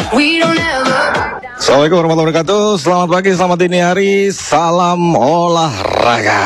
Assalamualaikum warahmatullahi wabarakatuh. Selamat pagi, selamat dini hari. Salam olahraga.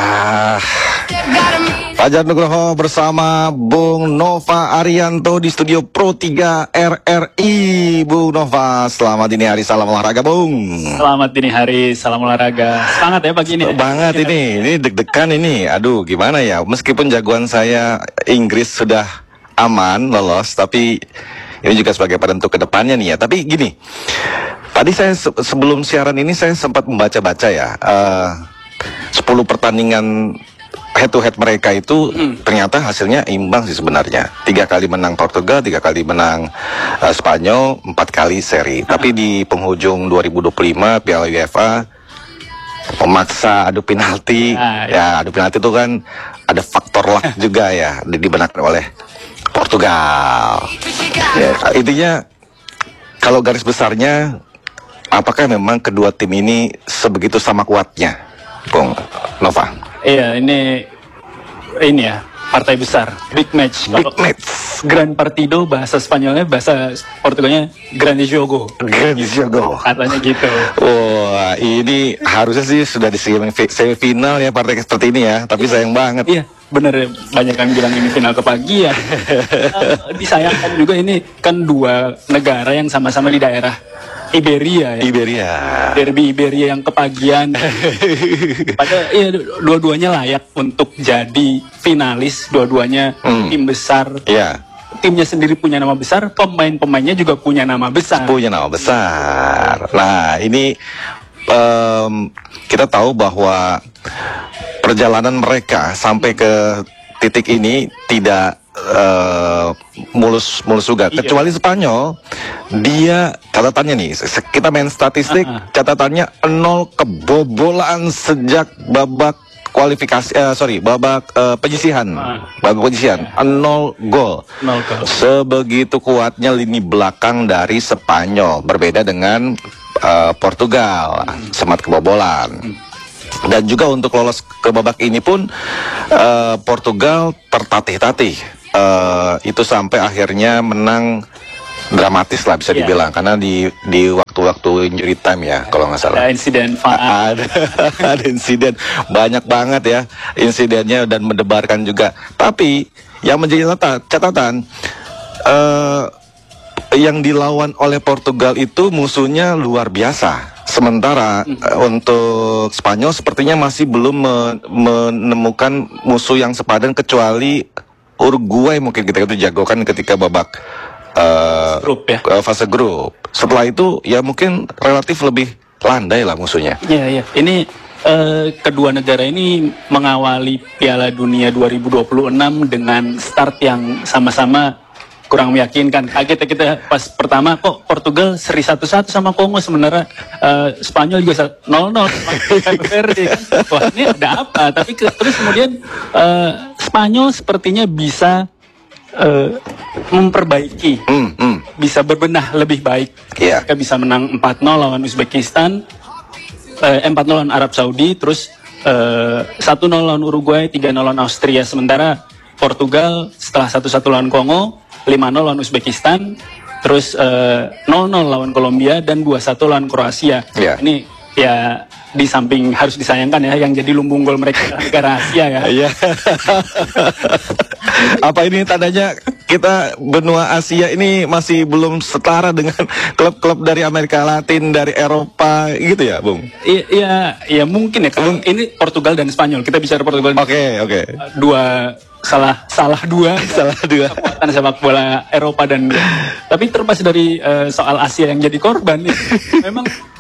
Fajar Nugroho bersama Bung Nova Arianto di studio Pro 3 RRI. Bung Nova, selamat dini hari, salam olahraga, Bung. Selamat dini hari, salam olahraga. Semangat ya pagi ini. Banget ini deg-degan ini. Aduh, gimana ya? Meskipun jagoan saya Inggris sudah aman lolos, tapi ini juga sebagai penentu ke depannya nih ya. Tapi gini, tadi saya sebelum siaran ini saya sempat membaca-baca ya, 10 pertandingan head to head mereka itu ternyata hasilnya imbang sih sebenarnya. 3 kali menang Portugal, 3 kali menang Spanyol, 4 kali seri. Tapi di penghujung 2025 Piala UEFA memaksa adu penalti. Ya, adu penalti itu kan ada faktor luck juga ya dibenarkan oleh Portugal. Ya, intinya kalau garis besarnya, apakah memang kedua tim ini sebegitu sama kuatnya, Bung Nova? Iya, ini ya, partai besar, big match. Big match. Gran Partido, bahasa Spanyolnya, bahasa Portugalnya Grande Jogo. Grande Jogo. Katanya gitu. Wah, ini harusnya sih sudah di semifinal ya partai seperti ini ya, tapi sayang banget. Iya, bener, banyak yang bilang ini final kepagian. Disayangkan juga ini kan dua negara yang sama-sama di daerah Iberia ya. Iberia. Derby Iberia yang kepagian. Padahal iya, dua-duanya layak untuk jadi finalis, dua-duanya tim besar. Iya. Timnya sendiri punya nama besar, pemain-pemainnya juga punya nama besar. Punya nama besar. Nah, ini kita tahu bahwa perjalanan mereka sampai ke titik ini tidak mulus juga. Iya. Kecuali Spanyol, dia catatannya nih, kita main statistik, catatannya 0 kebobolan sejak babak kualifikasi, babak penyisihan, babak penyisihan, 0 gol. 0 gol. Sebegitu kuatnya lini belakang dari Spanyol, berbeda dengan Portugal, semat kebobolan. Dan juga untuk lolos ke babak ini pun Portugal tertatih-tatih. Itu sampai akhirnya menang dramatis lah bisa dibilang, karena di waktu-waktu injury time ya kalau nggak salah. Ada insiden ada insiden banyak banget ya insidennya dan mendebarkan juga. Tapi yang menjadi catatan yang dilawan oleh Portugal itu musuhnya luar biasa. Sementara untuk Spanyol sepertinya masih belum menemukan musuh yang sepadan, kecuali Uruguay mungkin kita itu jagokan ketika babak grup ya. Fase grup. Setelah itu ya mungkin relatif lebih landai lah musuhnya. Iya. Ini kedua negara ini mengawali Piala Dunia 2026 dengan start yang sama-sama kurang meyakinkan. Kaget kita pas pertama kok Portugal seri 1-1 sama Kongo, sebenarnya Spanyol juga 0-0. Wah, ini ada apa? Tapi terus kemudian Spanyol sepertinya bisa memperbaiki, bisa berbenah lebih baik. Yeah. Mereka bisa menang 4-0 lawan Uzbekistan, 4-0 lawan Arab Saudi, terus 1-0 lawan Uruguay, 3-0 lawan Austria. Sementara Portugal setelah 1-1 lawan Kongo, 5-0 lawan Uzbekistan, terus 0-0 lawan Kolombia, dan 2-1 lawan Kroasia. Yeah. Ini ya di samping harus disayangkan ya, yang jadi lumbung gol mereka negara Asia ya. Iya. Apa ini tandanya kita benua Asia ini masih belum setara dengan klub-klub dari Amerika Latin, dari Eropa gitu ya, Bung? Iya mungkin ya. Ini Portugal dan Spanyol. Kita bicara Portugal. Oke. Salah dua kekuatan sepak bola Eropa dan tapi terlepas dari soal Asia yang jadi korban nih, memang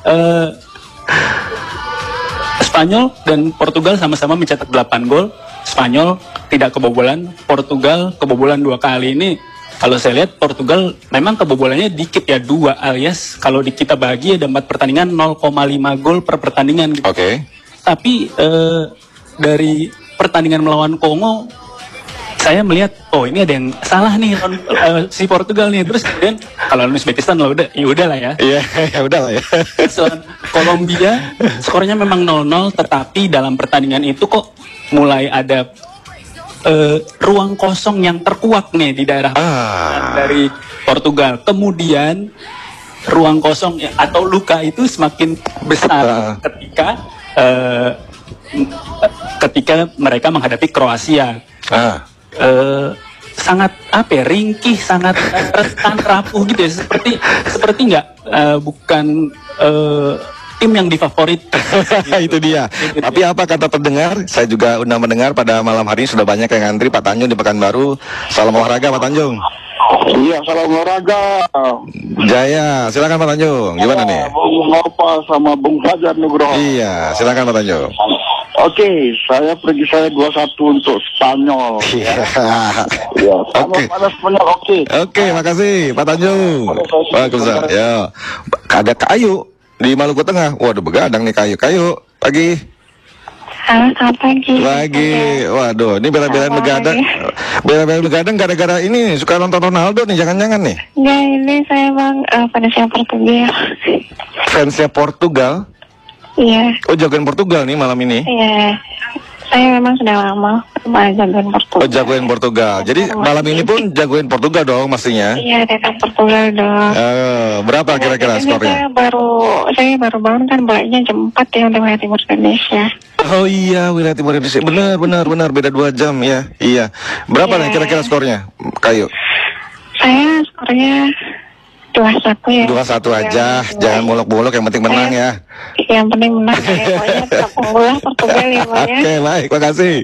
Spanyol dan Portugal sama-sama mencetak 8 gol. Spanyol tidak kebobolan, Portugal kebobolan 2 kali. Ini kalau saya lihat Portugal memang kebobolannya dikit ya, 2, alias kalau kita bagi ada 4 pertandingan 0,5 gol per pertandingan gitu. Oke. Tapi dari pertandingan melawan Kongo, saya melihat ini ada yang salah nih si Portugal nih. Terus kemudian kalau Uzbekistan ya udah lah ya. Iya, ya udah lah ya. Kolombia skornya memang 0-0, tetapi dalam pertandingan itu kok mulai ada ruang kosong yang terkuak nih di daerah dari Portugal. Kemudian ruang kosong ya, atau luka itu semakin besar ketika mereka menghadapi Kroasia. Sangat apa ya, ringkih, sangat rentan, rapuh gitu ya, seperti nggak bukan tim yang difavorit. Itu dia. Tapi apa kata pendengar? Saya juga undang mendengar pada malam hari ini sudah banyak yang ngantri. Pak Tanjung di Pekanbaru. Salam olahraga Pak Tanjung. Iya, salam olahraga. Jaya, silakan Pak Tanjung. Gimana nih? Bung Nova sama Bung Fajar Nugroho. Iya, silakan Pak Tanjung. Oke, saya 2-1 untuk Spanyol. Iya. Ya, Oke. pada Spanyol Oke, makasih Pak Tanjung. Waalaikumsalam. Ya, ada kayu di Maluku Tengah. Waduh, begadang nih kayu. Pagi. Halo, selamat pagi. Pagi. Waduh, ini bela-belain begadang. Bela-belain begadang gara-gara ini suka nonton Ronaldo nih, jangan-jangan nih. Enggak, ini saya bang fansnya Portugal. Fansnya Portugal. Iya. Oh, jagoan Portugal nih malam ini. Iya. Saya memang sudah lama jagoan Portugal. Oh, jagoan Portugal. Jadi malam ini pun jagoan Portugal dong pastinya. Iya, tetap Portugal dong. Berapa kira-kira skornya? Saya baru bangun kan, bolanya jam 4 ya untuk wilayah timur Indonesia. Oh iya, wilayah timur Indonesia. Benar, beda 2 jam ya. Iya. Berapa nih kira-kira skornya, Kayu? Saya skornya 2-1 ya. 2-1 aja, jangan muluk-muluk, yang penting menang ya. Yang penting menang ya, pokoknya tetap unggul Portugal ya bang ya. Oke, baik, makasih.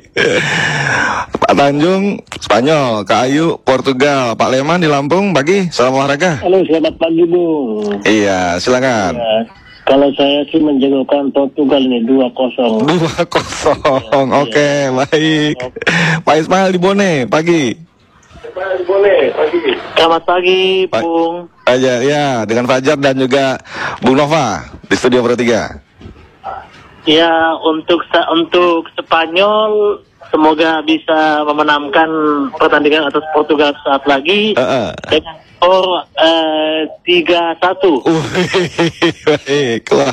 Pak Tanjung, Spanyol, Kak Ayu, Portugal, Pak Leman di Lampung, pagi, salam olahraga. Halo, selamat pagi Bung. Iya, silakan. Ya, kalau saya sih menjagokan Portugal ini 2-0. 2-0, oke, baik. Pak Ismail di Bone, pagi. Selamat pagi Bung. Aja ya, dengan Fajar dan juga Bung Nova di studio Pro 3. Ya, untuk Spanyol semoga bisa memenangkan pertandingan atas Portugal saat lagi dengan skor 3-1. Baik, wah.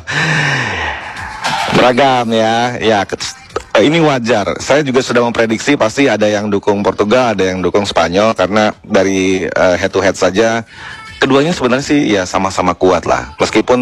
Beragam ya. Ya, ini wajar. Saya juga sudah memprediksi pasti ada yang dukung Portugal, ada yang dukung Spanyol, karena dari head to head saja keduanya sebenarnya sih ya sama-sama kuat lah. Meskipun